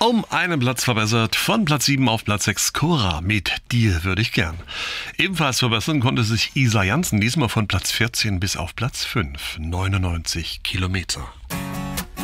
Um einen Platz verbessert, von Platz 7 auf Platz 6 Cora mit Dir würde ich gern. Ebenfalls verbessern konnte sich Isa Jansen, diesmal von Platz 14 bis auf Platz 5, 99 Kilometer.